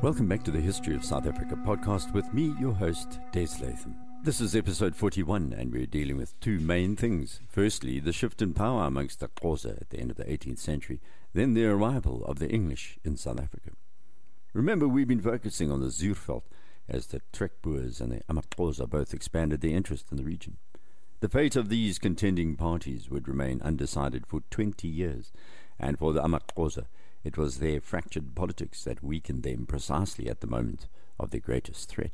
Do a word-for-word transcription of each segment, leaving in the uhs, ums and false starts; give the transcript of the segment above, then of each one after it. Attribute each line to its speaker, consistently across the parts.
Speaker 1: Welcome back to the History of South Africa podcast with me, your host, Des Latham. This is episode forty-one, and we're dealing with two main things. Firstly, the shift in power amongst the Xhosa at the end of the eighteenth century, then the arrival of the English in South Africa. Remember, we've been focusing on the Zuurveld as the Trekboers and the amaXhosa both expanded their interest in the region. The fate of these contending parties would remain undecided for twenty years, and for the amaXhosa, it was their fractured politics that weakened them precisely at the moment of their greatest threat.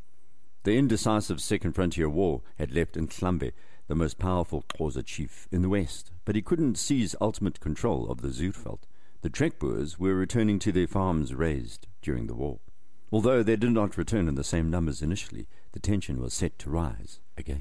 Speaker 1: The indecisive Second Frontier War had left Nhlambe the most powerful Xhosa chief in the west, but he couldn't seize ultimate control of the Zuurveld. The Trekboers were returning to their farms raised during the war. Although they did not return in the same numbers initially, the tension was set to rise again.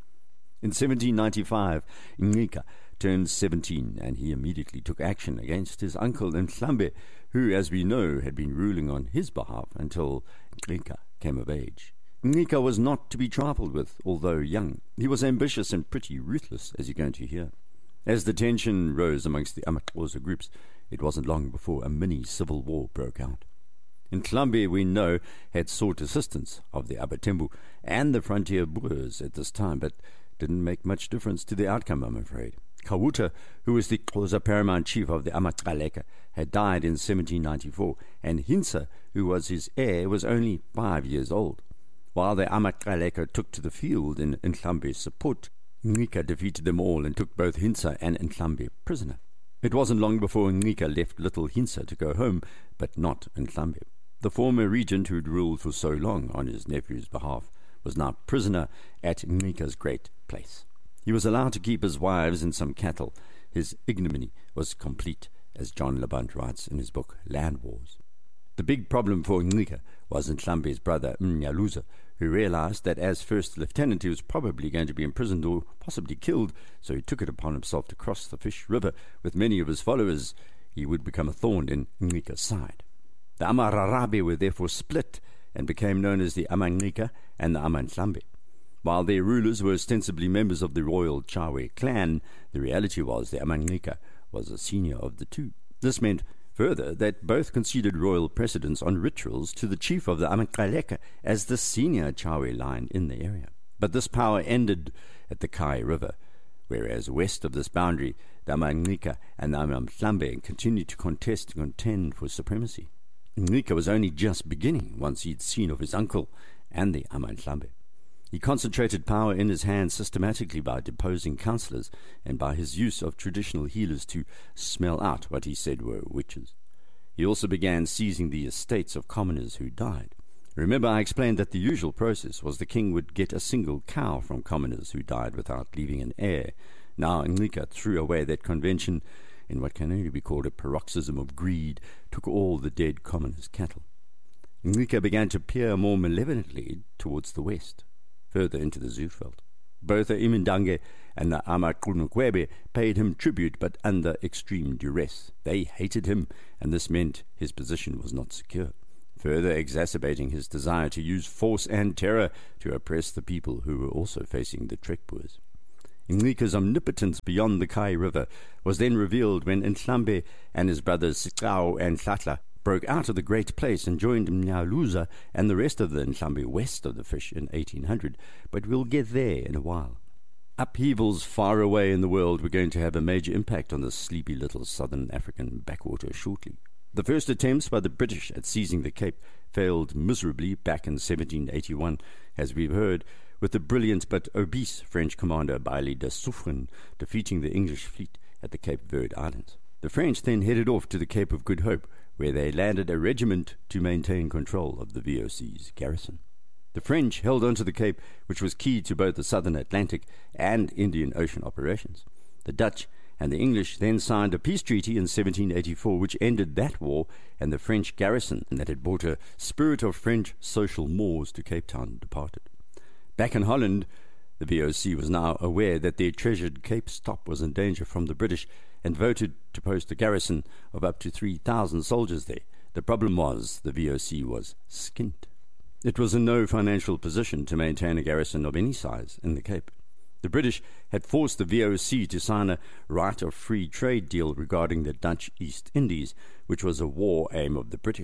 Speaker 1: In seventeen ninety-five, Ngqika turned seventeen, and he immediately took action against his uncle Nhlambe, who, as we know, had been ruling on his behalf until Ngqika came of age. Ngqika was not to be trifled with, although young. He was ambitious and pretty ruthless, as you're going to hear. As the tension rose amongst the amaXhosa groups, it wasn't long before a mini-civil war broke out. Nhlambe, we know, had sought assistance of the Abatembu and the frontier Boers at this time, but didn't make much difference to the outcome, I'm afraid. Kawuta, who was the Xhosa paramount chief of the amaXaleka, had died in seventeen ninety-four, and Hintsa, who was his heir, was only five years old. While the amaXaleka took to the field in Nhlambe's support, Ngqika defeated them all and took both Hintsa and Nhlambe prisoner. It wasn't long before Ngqika left little Hintsa to go home, but not Nhlambe. The former regent who'd ruled for so long on his nephew's behalf was now prisoner at Ngqika's great place. He was allowed to keep his wives and some cattle. His ignominy was complete, as John Labant writes in his book Land Wars. The big problem for Ngqika was Nhlambe's brother Mnyaluza, who realized that as first lieutenant he was probably going to be imprisoned or possibly killed, so he took it upon himself to cross the Fish River with many of his followers. He would become a thorn in Ngqika's side. The Amararabe were therefore split and became known as the AmaNgqika and the AmaNhlambe. While their rulers were ostensibly members of the royal Chawe clan, the reality was the AmaNgqika was the senior of the two. This meant further that both conceded royal precedence on rituals to the chief of the amaXaleka as the senior Chawe line in the area. But this power ended at the Khai River, whereas west of this boundary, the AmaNgqika and the AmaNhlambe continued to contest and contend for supremacy. Ngqika was only just beginning once he'd seen of his uncle and the AmaNhlambe. He concentrated power in his hands systematically by deposing councillors and by his use of traditional healers to smell out what he said were witches. He also began seizing the estates of commoners who died. Remember, I explained that the usual process was the king would get a single cow from commoners who died without leaving an heir. Now Ngqika threw away that convention in what can only be called a paroxysm of greed, took all the dead commoners' cattle. Ngqika began to peer more malevolently towards the west, further into the Zuurveld. Both the Imindange and the amaQunukwebe paid him tribute, but under extreme duress. They hated him, and this meant his position was not secure, further exacerbating his desire to use force and terror to oppress the people who were also facing the Trekboers. Ngqika's omnipotence beyond the Khai River was then revealed when Nhlambe and his brothers Siqao and Hlatla broke out of the Great Place and joined Mnyaluza and the rest of the Nhlambe west of the Fish in eighteen hundred, but we'll get there in a while. Upheavals far away in the world were going to have a major impact on this sleepy little southern African backwater shortly. The first attempts by the British at seizing the Cape failed miserably back in seventeen eighty-one, as we've heard, with the brilliant but obese French commander Bailly de Suffren defeating the English fleet at the Cape Verde Islands. The French then headed off to the Cape of Good Hope, where they landed a regiment to maintain control of the V O C's garrison. The French held on to the Cape, which was key to both the Southern Atlantic and Indian Ocean operations. The Dutch and the English then signed a peace treaty in seventeen eighty-four, which ended that war, and the French garrison that had brought a spirit of French social mores to Cape Town departed. Back in Holland, the V O C was now aware that their treasured Cape stop was in danger from the British and voted to post a garrison of up to three thousand soldiers there. The problem was the V O C was skint. It was in no financial position to maintain a garrison of any size in the Cape. The British had forced the V O C to sign a right of free trade deal regarding the Dutch East Indies, which was a war aim of the British.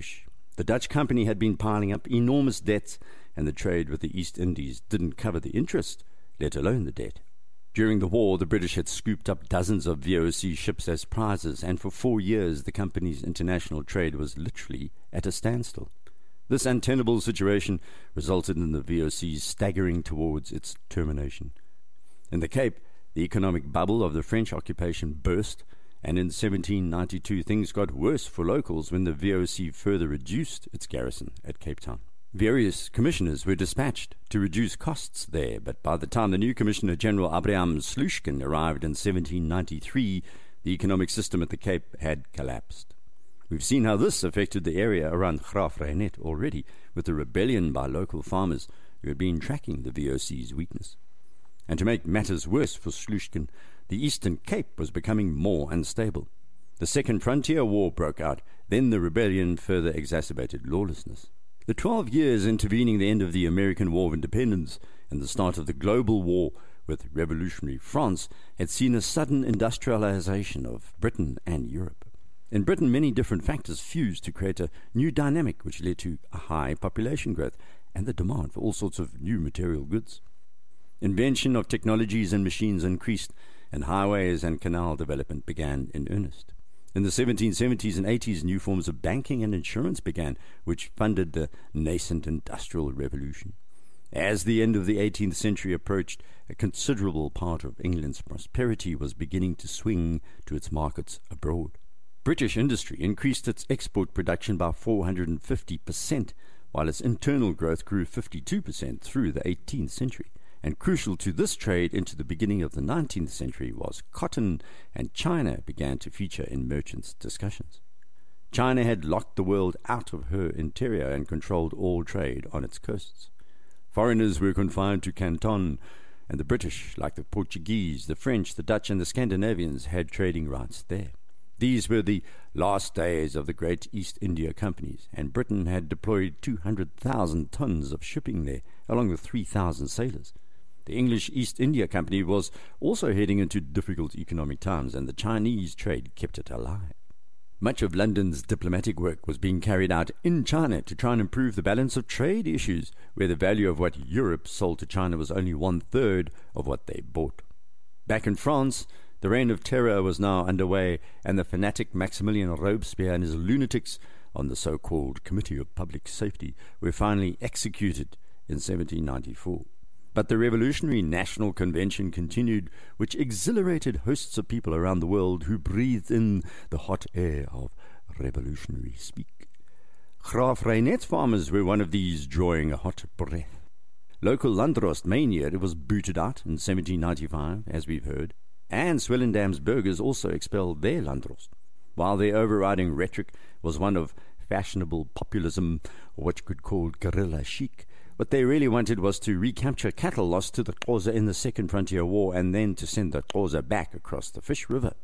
Speaker 1: The Dutch company had been piling up enormous debts, and the trade with the East Indies didn't cover the interest, let alone the debt. During the war, the British had scooped up dozens of V O C ships as prizes, and for four years the company's international trade was literally at a standstill. This untenable situation resulted in the V O C staggering towards its termination. In the Cape, the economic bubble of the French occupation burst, and in seventeen ninety-two things got worse for locals when the V O C further reduced its garrison at Cape Town. Various commissioners were dispatched to reduce costs there, but by the time the new Commissioner General Abraham Sluishkin arrived in seventeen ninety-three, the economic system at the Cape had collapsed. We've seen how this affected the area around Graafrenet already, with the rebellion by local farmers who had been tracking the V O C's weakness. And to make matters worse for Sluishkin, the Eastern Cape was becoming more unstable. The Second Frontier War broke out, then the rebellion further exacerbated lawlessness. The twelve years intervening the end of the American War of Independence and the start of the global war with revolutionary France had seen a sudden industrialization of Britain and Europe. In Britain, many different factors fused to create a new dynamic which led to a high population growth and the demand for all sorts of new material goods. Invention of technologies and machines increased, and highways and canal development began in earnest. In the seventeen seventies and eighties, new forms of banking and insurance began, which funded the nascent industrial revolution. As the end of the eighteenth century approached, a considerable part of England's prosperity was beginning to swing to its markets abroad. British industry increased its export production by four hundred fifty percent, while its internal growth grew fifty-two percent through the eighteenth century. And crucial to this trade into the beginning of the nineteenth century was cotton, and China began to feature in merchants' discussions. China had locked the world out of her interior and controlled all trade on its coasts. Foreigners were confined to Canton, and the British, like the Portuguese, the French, the Dutch, and the Scandinavians, had trading rights there. These were the last days of the great East India companies, and Britain had deployed two hundred thousand tons of shipping there, along with three thousand sailors. The English East India Company was also heading into difficult economic times, and the Chinese trade kept it alive. Much of London's diplomatic work was being carried out in China to try and improve the balance of trade issues, where the value of what Europe sold to China was only one-third of what they bought. Back in France, the reign of terror was now underway, and the fanatic Maximilien Robespierre and his lunatics on the so-called Committee of Public Safety were finally executed in seventeen ninety-four. But the Revolutionary National Convention continued, which exhilarated hosts of people around the world who breathed in the hot air of revolutionary speak. Graafrenet farmers were one of these, drawing a hot breath. Local Landdrost mania was booted out in seventeen ninety-five, as we've heard, and Swellendam's burghers also expelled their Landdrost, while their overriding rhetoric was one of fashionable populism, or what you could call guerrilla chic. What they really wanted was to recapture cattle lost to the Xhosa in the Second Frontier War, and then to send the Xhosa back across the Fish River.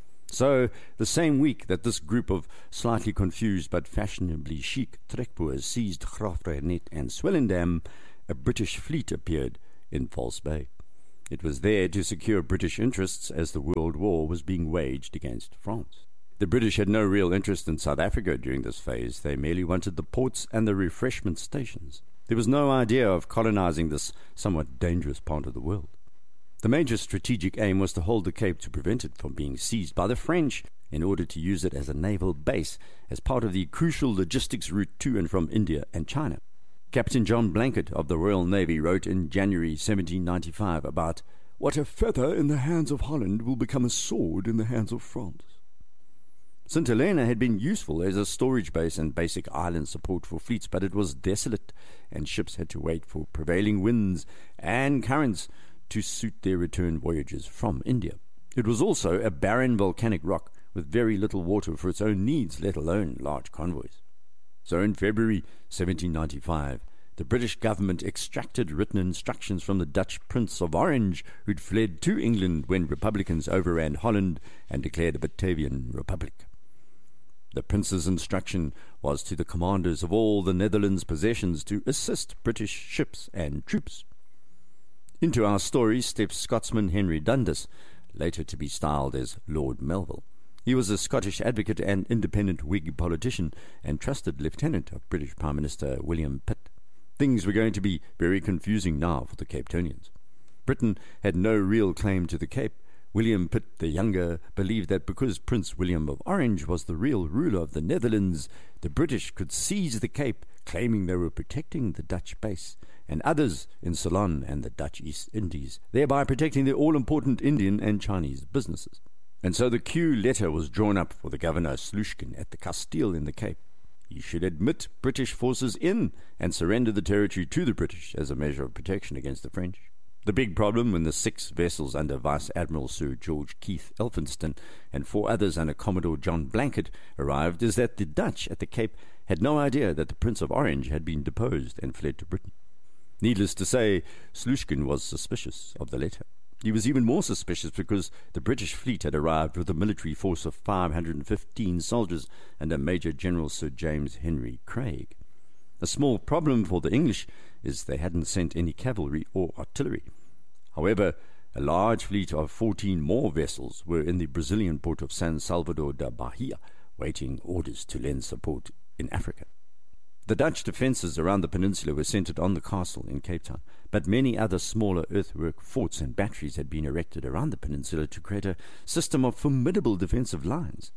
Speaker 1: So, the same week that this group of slightly confused but fashionably chic trekboers seized Graafrenet and Swellendam, a British fleet appeared in False Bay. It was there to secure British interests as the World War was being waged against France. The British had no real interest in South Africa during this phase. They merely wanted the ports and the refreshment stations. There was no idea of colonizing this somewhat dangerous part of the world. The major strategic aim was to hold the Cape to prevent it from being seized by the French in order to use it as a naval base as part of the crucial logistics route to and from India and China. Captain John Blanket of the Royal Navy wrote in January seventeen ninety-five about "What a feather in the hands of Holland will become a sword in the hands of France." Saint Helena had been useful as a storage base and basic island support for fleets, but it was desolate, and ships had to wait for prevailing winds and currents to suit their return voyages from India. It was also a barren volcanic rock with very little water for its own needs, let alone large convoys. So in February seventeen ninety-five, the British government extracted written instructions from the Dutch Prince of Orange, who'd fled to England when Republicans overran Holland and declared a Batavian Republic. The prince's instruction was to the commanders of all the Netherlands possessions to assist British ships and troops. Into our story steps Scotsman Henry Dundas, later to be styled as Lord Melville. He was a Scottish advocate and independent Whig politician and trusted lieutenant of British Prime Minister William Pitt. Things were going to be very confusing now for the Cape Townians. Britain had no real claim to the Cape. William Pitt the Younger believed that because Prince William of Orange was the real ruler of the Netherlands, the British could seize the Cape, claiming they were protecting the Dutch base, and others in Ceylon and the Dutch East Indies, thereby protecting the all-important Indian and Chinese businesses. And so the Q letter was drawn up for the Governor Sluishkin at the Castile in the Cape. He should admit British forces in and surrender the territory to the British as a measure of protection against the French. The big problem when the six vessels under Vice Admiral Sir George Keith Elphinston and four others under Commodore John Blanket arrived is that the Dutch at the Cape had no idea that the Prince of Orange had been deposed and fled to Britain. Needless to say, Sluishkin was suspicious of the letter. He was even more suspicious because the British fleet had arrived with a military force of five hundred fifteen soldiers under Major General Sir James Henry Craig. A small problem for the English is they hadn't sent any cavalry or artillery. However, a large fleet of fourteen more vessels were in the Brazilian port of San Salvador da Bahia, waiting orders to lend support in Africa. The Dutch defences around the peninsula were centred on the castle in Cape Town, but many other smaller earthwork forts and batteries had been erected around the peninsula to create a system of formidable defensive lines.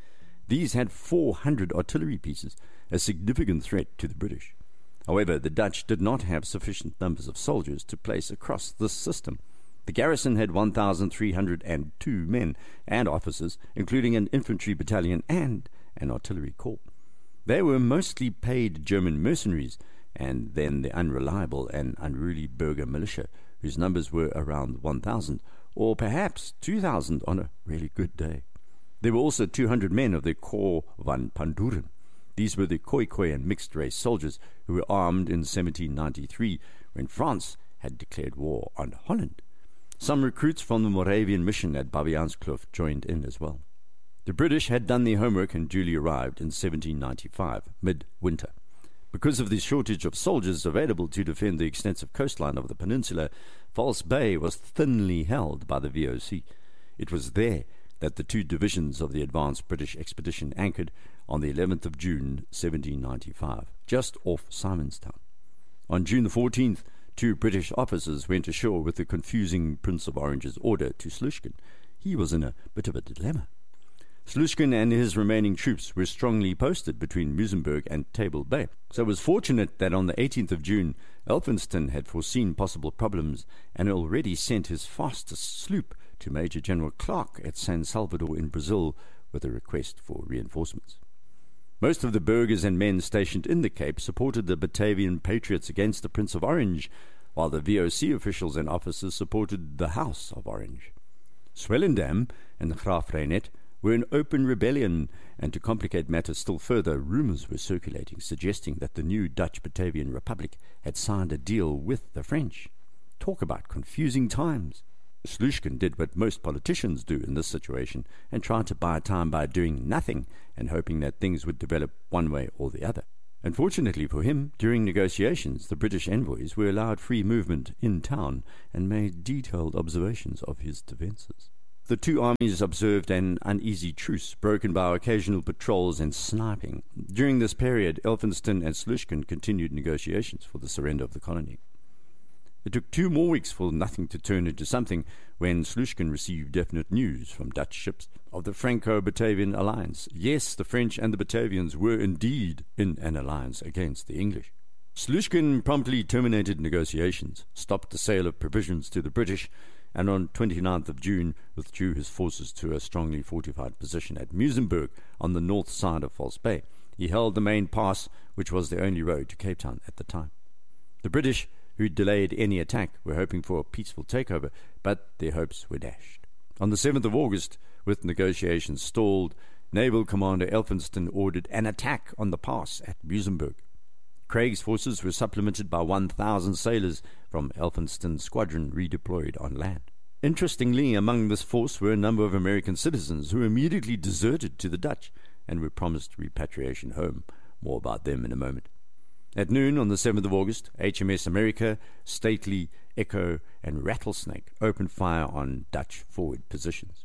Speaker 1: These had four hundred artillery pieces, a significant threat to the British. However, the Dutch did not have sufficient numbers of soldiers to place across this system. The garrison had one thousand three hundred two men and officers, including an infantry battalion and an artillery corps. They were mostly paid German mercenaries, and then the unreliable and unruly Burger militia, whose numbers were around one thousand, or perhaps two thousand on a really good day. There were also two hundred men of the Corps van Panduren. These were the Khoikhoi and mixed-race soldiers who were armed in seventeen ninety-three, when France had declared war on Holland. Some recruits from the Moravian mission at Baviaanskloof joined in as well. The British had done their homework and duly arrived in seventeen ninety-five, mid-winter. Because of the shortage of soldiers available to defend the extensive coastline of the peninsula, False Bay was thinly held by the V O C. It was there that the two divisions of the advanced British expedition anchored on the eleventh of June, seventeen ninety-five, just off Simonstown. On June the fourteenth, two British officers went ashore with the confusing Prince of Orange's order to Sluishkin. He was in a bit of a dilemma. Sluishkin and his remaining troops were strongly posted between Muizenberg and Table Bay, so it was fortunate that on the eighteenth of June, Elphinston had foreseen possible problems and already sent his fastest sloop to Major General Clark at San Salvador in Brazil with a request for reinforcements. Most of the burghers and men stationed in the Cape supported the Batavian patriots against the Prince of Orange, while the V O C officials and officers supported the House of Orange. Swellendam and Graaf Reinet were in open rebellion, and to complicate matters still further, rumours were circulating suggesting that the new Dutch Batavian Republic had signed a deal with the French. Talk about confusing times. Sluishkin did what most politicians do in this situation and tried to buy time by doing nothing and hoping that things would develop one way or the other. Unfortunately for him, during negotiations, the British envoys were allowed free movement in town and made detailed observations of his defences. The two armies observed an uneasy truce, broken by occasional patrols and sniping. During this period, Elphinston and Sluishkin continued negotiations for the surrender of the colony. It took two more weeks for nothing to turn into something when Sluishkin received definite news from Dutch ships of the Franco-Batavian alliance. Yes, the French and the Batavians were indeed in an alliance against the English. Sluishkin promptly terminated negotiations, stopped the sale of provisions to the British, and on twenty-ninth of June withdrew his forces to a strongly fortified position at Muizenberg on the north side of False Bay. He held the main pass, which was the only road to Cape Town at the time. The British, who delayed any attack, were hoping for a peaceful takeover, but their hopes were dashed. On the seventh of August, with negotiations stalled, Naval Commander Elphinston ordered an attack on the pass at Muizenberg. Craig's forces were supplemented by one thousand sailors from Elphinston's squadron redeployed on land. Interestingly, among this force were a number of American citizens who immediately deserted to the Dutch and were promised repatriation home. More about them in a moment. At noon on the seventh of August, H M S America, Stately, Echo, and Rattlesnake opened fire on Dutch forward positions.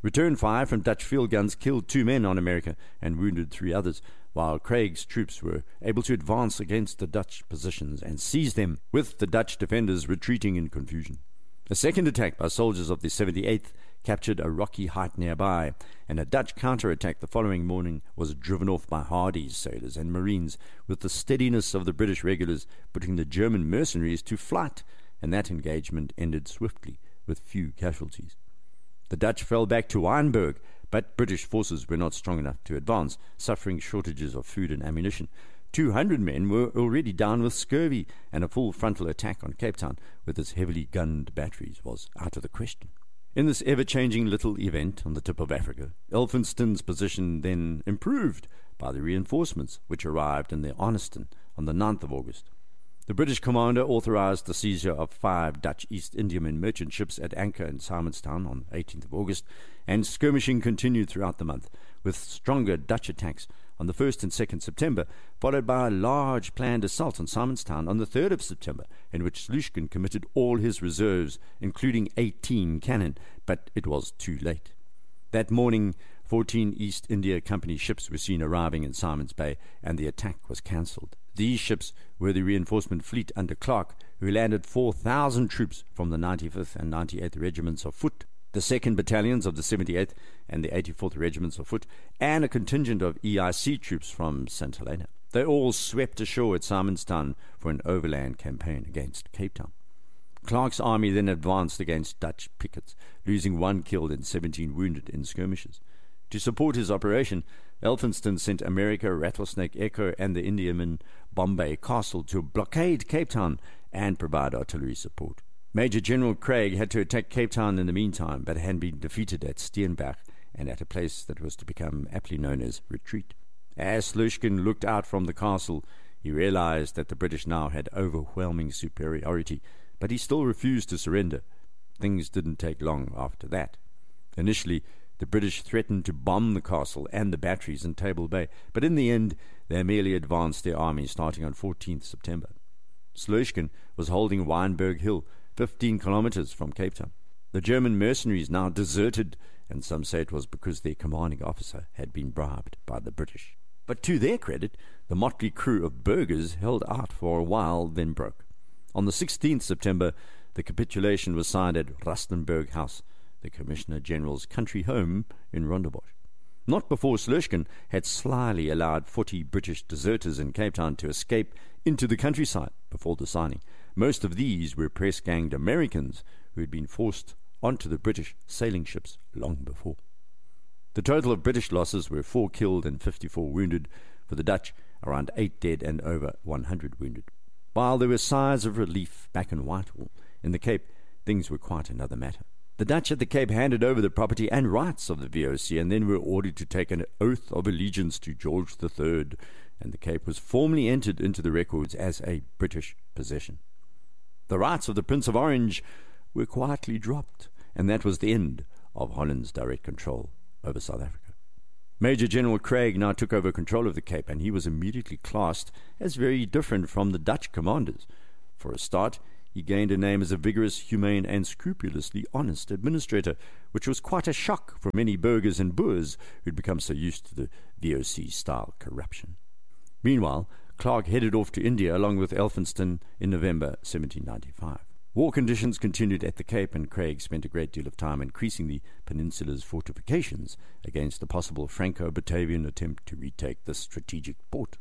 Speaker 1: Return fire from Dutch field guns killed two men on America and wounded three others, while Craig's troops were able to advance against the Dutch positions and seize them, with the Dutch defenders retreating in confusion. A second attack by soldiers of the seventy-eighth captured a rocky height nearby, and a Dutch counterattack the following morning was driven off by Hardy's sailors and marines, with the steadiness of the British regulars putting the German mercenaries to flight, and that engagement ended swiftly with few casualties. The Dutch fell back to Wynberg, but British forces were not strong enough to advance, suffering shortages of food and ammunition. Two hundred men were already down with scurvy, and a full frontal attack on Cape Town with its heavily gunned batteries was out of the question. In this ever-changing little event on the tip of Africa, Elphinstone's position then improved by the reinforcements which arrived in the Arniston on the ninth of August. The British commander authorized the seizure of five Dutch East Indiaman merchant ships at anchor in Simonstown on the eighteenth of August, and skirmishing continued throughout the month, with stronger Dutch attacks on the first and second of September, followed by a large planned assault on Simonstown on the third of September, in which Sluishkin committed all his reserves, including eighteen cannon, but it was too late. That morning, fourteen East India Company ships were seen arriving in Simon's Bay, and the attack was cancelled. These ships were the reinforcement fleet under Clark, who landed four thousand troops from the ninety-fifth and ninety-eighth Regiments of Foot, the second Battalions of the seventy-eighth and the eighty-fourth Regiments of Foot, and a contingent of E I C troops from Saint Helena. They all swept ashore at Simonstown for an overland campaign against Cape Town. Clark's army then advanced against Dutch pickets, losing one killed and seventeen wounded in skirmishes. To support his operation, Elphinstone sent America Rattlesnake Echo and the Indiaman Bombay Castle to blockade Cape Town and provide artillery support. Major General Craig had to attack Cape Town in the meantime, but had been defeated at Steenbach and at a place that was to become aptly known as Retreat. As Sluishkin looked out from the castle, he realized that the British now had overwhelming superiority, but he still refused to surrender. Things didn't take long after that. Initially, the British threatened to bomb the castle and the batteries in Table Bay, but in the end they merely advanced their army starting on fourteenth of September. Sluishkin was holding Wynberg Hill, fifteen kilometers from Cape Town. The German mercenaries now deserted, and some say it was because their commanding officer had been bribed by the British. But to their credit, the motley crew of burghers held out for a while, then broke. On the sixteenth of September, the capitulation was signed at Rustenburg House, the Commissioner-General's country home in Rondebosch. Not before Sluishkin had slyly allowed forty British deserters in Cape Town to escape into the countryside before the signing. Most of these were press-ganged Americans who had been forced onto the British sailing ships long before. The total of British losses were four killed and fifty-four wounded. For the Dutch, around eight dead and over one hundred wounded. While there were sighs of relief back in Whitehall, in the Cape, things were quite another matter. The Dutch at the Cape handed over the property and rights of the V O C and then were ordered to take an oath of allegiance to George the Third, and the Cape was formally entered into the records as a British possession. The rights of the Prince of Orange were quietly dropped, and that was the end of Holland's direct control over South Africa. Major General Craig now took over control of the Cape, and he was immediately classed as very different from the Dutch commanders. For a start, he gained a name as a vigorous, humane, and scrupulously honest administrator, which was quite a shock for many burghers and Boers who'd become so used to the V O C-style corruption. Meanwhile, Clark headed off to India along with Elphinstone in November seventeen ninety-five. War conditions continued at the Cape, and Craig spent a great deal of time increasing the peninsula's fortifications against a possible Franco-Batavian attempt to retake this strategic port.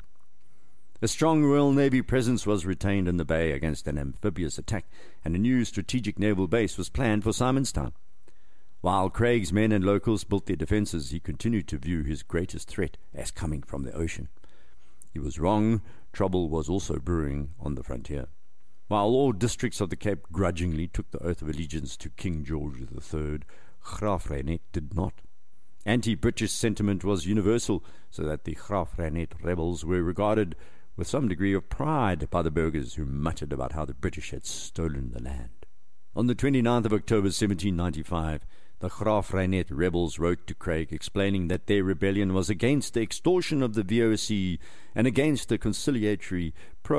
Speaker 1: A strong Royal Navy presence was retained in the bay against an amphibious attack, and a new strategic naval base was planned for Simonstown. While Craig's men and locals built their defences, he continued to view his greatest threat as coming from the ocean. He was wrong. Trouble was also brewing on the frontier. While all districts of the Cape grudgingly took the oath of allegiance to King George the Third, Graaf Reinet did not. Anti-British sentiment was universal, so that the Graaf Reinet rebels were regarded with some degree of pride by the burghers, who muttered about how the British had stolen the land. On the twenty-ninth of October seventeen ninety-five, the Graaf Reinet rebels wrote to Craig explaining that their rebellion was against the extortion of the V O C and against the conciliatory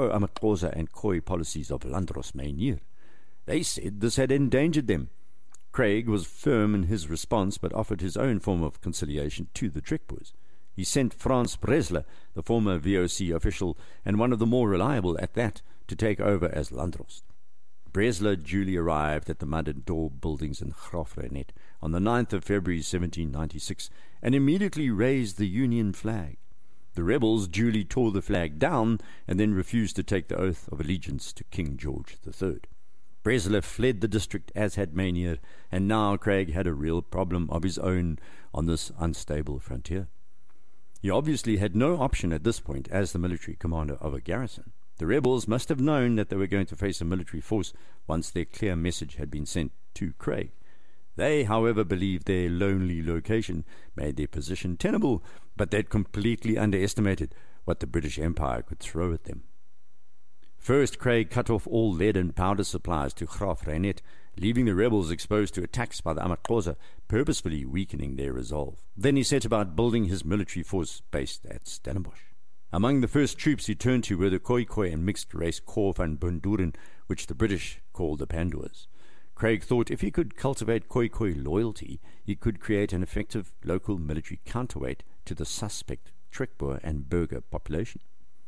Speaker 1: pro-Amaxhosa and Khoi policies of Landros Meunier. They said this had endangered them. Craig was firm in his response, but offered his own form of conciliation to the Trekboers. He sent Frans Bresler, the former V O C official, and one of the more reliable at that, to take over as Landdrost. Bresler duly arrived at the mud and daub buildings in Graaff-Reinet on the ninth of February seventeen ninety-six and immediately raised the Union flag. The rebels duly tore the flag down and then refused to take the oath of allegiance to King George the Third. Bresler fled the district, as had Meynier, and now Craig had a real problem of his own on this unstable frontier. He obviously had no option at this point as the military commander of a garrison. The rebels must have known that they were going to face a military force once their clear message had been sent to Craig. They, however, believed their lonely location made their position tenable, but they'd completely underestimated what the British Empire could throw at them. First, Craig cut off all lead and powder supplies to Graaff-Reinet, leaving the rebels exposed to attacks by the Amaxhosa, purposefully weakening their resolve. Then he set about building his military force based at Stellenbosch. Among the first troops he turned to were the Khoikhoi and mixed-race Corps van Bunduren, which the British called the Pandoors. Craig thought if he could cultivate Khoikhoi loyalty, he could create an effective local military counterweight to the suspect Trekboer and Burgher population.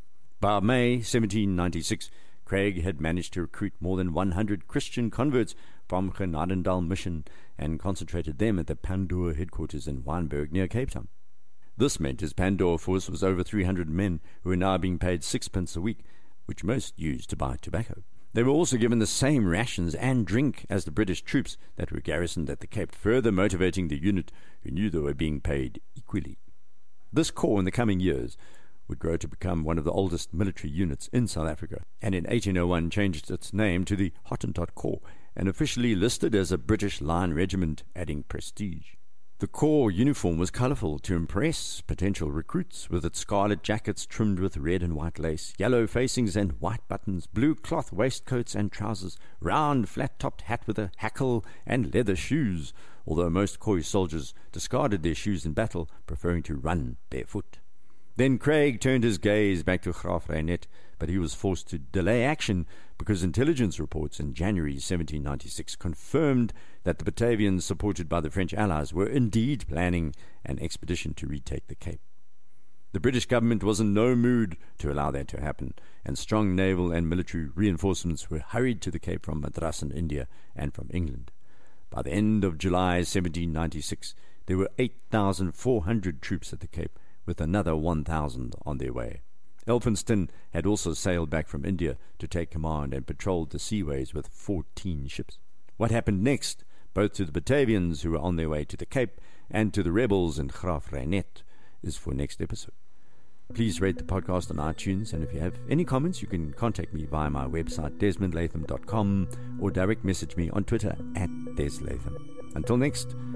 Speaker 1: By May seventeen ninety-six, Craig had managed to recruit more than one hundred Christian converts from Genadendal Mission and concentrated them at the Pandoor headquarters in Wynberg near Cape Town. This meant his Pandoor force was over three hundred men who were now being paid sixpence a week, which most used to buy tobacco. They were also given the same rations and drink as the British troops that were garrisoned at the Cape, further motivating the unit, who knew they were being paid equally. This corps in the coming years would grow to become one of the oldest military units in South Africa, and in eighteen oh one changed its name to the Hottentot Corps, and officially listed as a British Line Regiment, adding prestige. The Corps uniform was colourful to impress potential recruits, with its scarlet jackets trimmed with red and white lace, yellow facings and white buttons, blue cloth waistcoats and trousers, round flat-topped hat with a hackle, and leather shoes, although most Khoi soldiers discarded their shoes in battle, preferring to run barefoot. Then Craig turned his gaze back to Graaff-Reinet, but he was forced to delay action because intelligence reports in January seventeen ninety-six confirmed that the Batavians, supported by the French allies, were indeed planning an expedition to retake the Cape. The British government was in no mood to allow that to happen, and strong naval and military reinforcements were hurried to the Cape from Madras in India and from England. By the end of July seventeen ninety-six, there were eight thousand four hundred troops at the Cape, with another one thousand on their way. Elphinstone had also sailed back from India to take command and patrolled the seaways with fourteen ships. What happened next, both to the Batavians who were on their way to the Cape and to the rebels in Graaff-Reinet, is for next episode. Please rate the podcast on iTunes, and if you have any comments, you can contact me via my website desmond latham dot com or direct message me on Twitter at Des Latham. Until next,